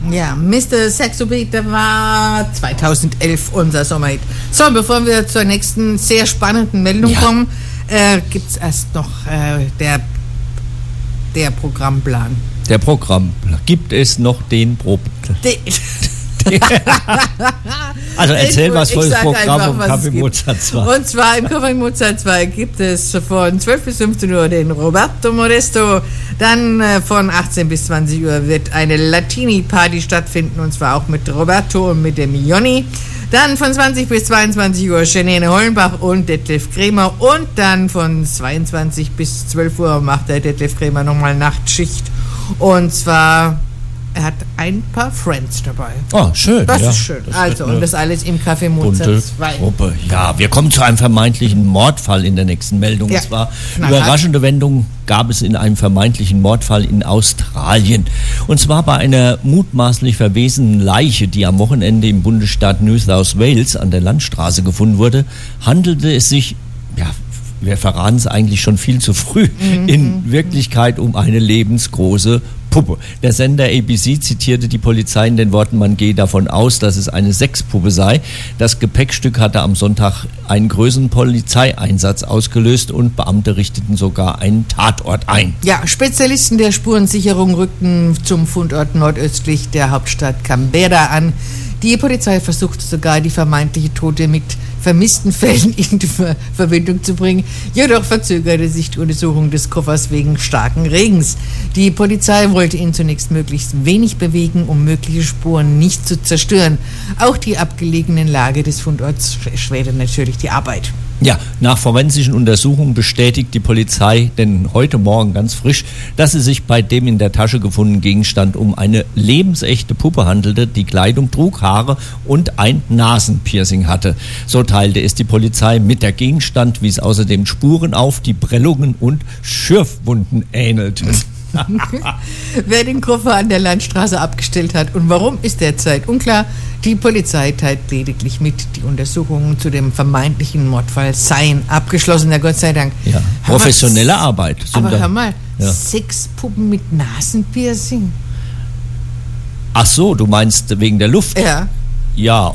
Ja, Mr. Saxobeat, der war 2011 unser Sommerhit. So, bevor wir zur nächsten sehr spannenden Meldung kommen, gibt es erst noch der Programmplan. Der Programmplan. Gibt es noch den Also erzähl was von dem Programm vom Café Mozart 2. Und zwar im Café Mozart 2 gibt es von 12 bis 15 Uhr den Roberto Modesto. Dann von 18 bis 20 Uhr wird eine Latini-Party stattfinden, und zwar auch mit Roberto und mit dem Jonni. Dann von 20 bis 22 Uhr Janine Hollenbach und Detlef Kremer. Und dann von 22 bis 12 Uhr macht der Detlef Kremer nochmal Nachtschicht. Und zwar... Er hat ein paar Friends dabei. Oh, schön. Das ist schön. Das und das alles im Café Mozart 2. Gruppe. Ja, wir kommen zu einem vermeintlichen Mordfall in der nächsten Meldung. Und zwar überraschende Wendung gab es in einem vermeintlichen Mordfall in Australien. Und zwar bei einer mutmaßlich verwesenen Leiche, die am Wochenende im Bundesstaat New South Wales an der Landstraße gefunden wurde, handelte es sich, wir verraten es eigentlich schon viel zu früh, in Wirklichkeit um eine lebensgroße Puppe. Der Sender ABC zitierte die Polizei in den Worten, man gehe davon aus, dass es eine Sexpuppe sei. Das Gepäckstück hatte am Sonntag einen größeren Polizeieinsatz ausgelöst und Beamte richteten sogar einen Tatort ein. Ja, Spezialisten der Spurensicherung rückten zum Fundort nordöstlich der Hauptstadt Canberra an. Die Polizei versuchte sogar, die vermeintliche Tote mit vermissten Fällen in die Verbindung zu bringen. Jedoch verzögerte sich die Untersuchung des Koffers wegen starken Regens. Die Polizei wollte ihn zunächst möglichst wenig bewegen, um mögliche Spuren nicht zu zerstören. Auch die abgelegene Lage des Fundorts erschwerte natürlich die Arbeit. Ja, nach forensischen Untersuchungen bestätigt die Polizei, denn heute Morgen ganz frisch, dass es sich bei dem in der Tasche gefundenen Gegenstand um eine lebensechte Puppe handelte, die Kleidung trug, Haare und ein Nasenpiercing hatte. So teilte es die Polizei mit. Der Gegenstand wies außerdem Spuren auf, die Prellungen und Schürfwunden ähnelten. Wer den Koffer an der Landstraße abgestellt hat und warum, ist derzeit unklar. Die Polizei teilt lediglich mit, die Untersuchungen zu dem vermeintlichen Mordfall seien abgeschlossen, ja Gott sei Dank. Ja, professionelle Arbeit. Aber hör mal, 6 Puppen mit Nasenpiercing. Ach so, du meinst wegen der Luft? Ja. Ja.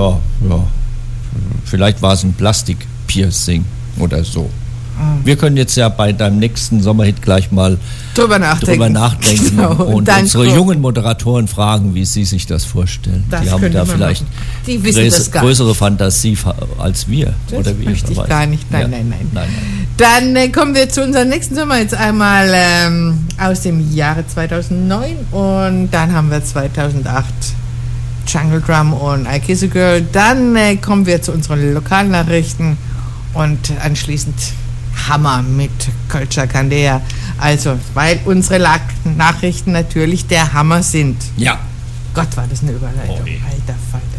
Vielleicht war es ein Plastikpiercing oder so. Wir können jetzt ja bei deinem nächsten Sommerhit gleich mal drüber nachdenken genau. Und unsere jungen Moderatoren fragen, wie sie sich das vorstellen. Die haben da vielleicht größere Fantasie als wir. Das oder wie möchte ich gar nicht. Nein. Nein. Dann kommen wir zu unserem nächsten Sommerhit einmal aus dem Jahre 2009 und dann haben wir 2008 Jungle Drum und I Kiss a Girl. Dann kommen wir zu unseren Lokalnachrichten und anschließend Hammer mit Culture Candea. Also, weil unsere Nachrichten natürlich der Hammer sind. Ja. Gott, war das eine Überleitung. Alter Falter.